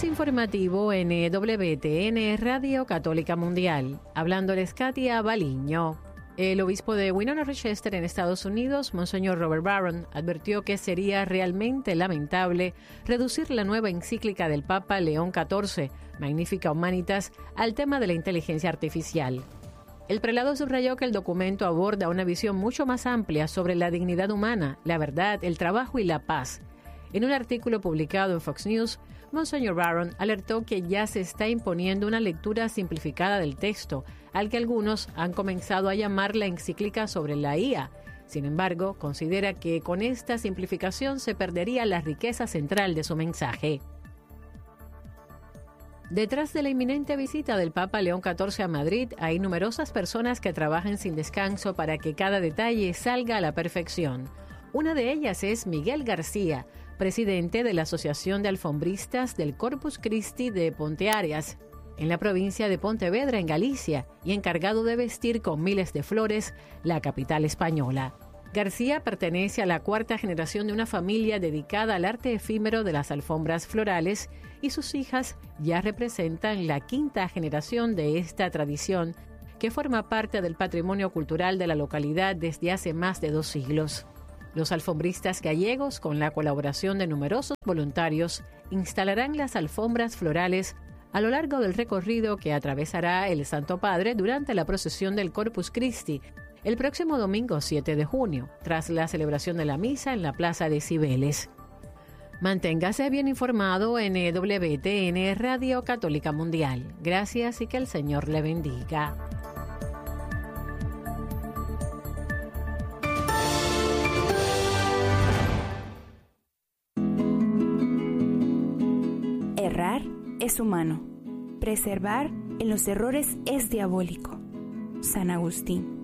informativo en WTN Radio Católica Mundial. Hablándoles Katia Baliño. El obispo de Winona Rochester en Estados Unidos, Monseñor Robert Barron, advirtió que sería realmente lamentable reducir la nueva encíclica del Papa León XIV, Magnificat Humanitas, al tema de la inteligencia artificial. El prelado subrayó que el documento aborda una visión mucho más amplia sobre la dignidad humana, la verdad, el trabajo y la paz. En un artículo publicado en Fox News, Monseñor Barron alertó que ya se está imponiendo una lectura simplificada del texto, al que algunos han comenzado a llamar la encíclica sobre la IA. Sin embargo, considera que con esta simplificación se perdería la riqueza central de su mensaje. Detrás de la inminente visita del Papa León XIV a Madrid, hay numerosas personas que trabajan sin descanso para que cada detalle salga a la perfección. Una de ellas es Miguel García, presidente de la Asociación de Alfombristas del Corpus Christi de Ponteareas, en la provincia de Pontevedra, en Galicia, y encargado de vestir con miles de flores la capital española. García pertenece a la cuarta generación de una familia dedicada al arte efímero de las alfombras florales y sus hijas ya representan la quinta generación de esta tradición que forma parte del patrimonio cultural de la localidad desde hace más de 2 siglos. Los alfombristas gallegos, con la colaboración de numerosos voluntarios, instalarán las alfombras florales a lo largo del recorrido que atravesará el Santo Padre durante la procesión del Corpus Christi, el próximo domingo 7 de junio, tras la celebración de la misa en la Plaza de Cibeles. Manténgase bien informado en WTN Radio Católica Mundial. Gracias y que el Señor le bendiga. Errar es humano. Preservar en los errores es diabólico. San Agustín.